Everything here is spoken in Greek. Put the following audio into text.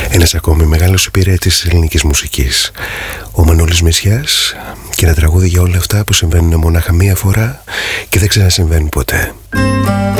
Ένας ακόμη μεγάλος υπηρέτης της ελληνικής μουσικής, ο Μανώλης Μεσιάς, και ένα τραγούδι για όλα αυτά που συμβαίνουν μονάχα μία φορά και δεν ξανασυμβαίνουν ποτέ.